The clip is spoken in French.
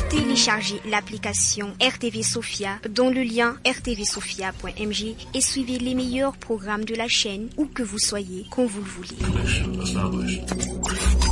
Téléchargez l'application RTV Sophia dans le lien rtvsophia.mg et suivez les meilleurs programmes de la chaîne où que vous soyez, quand vous le voulez.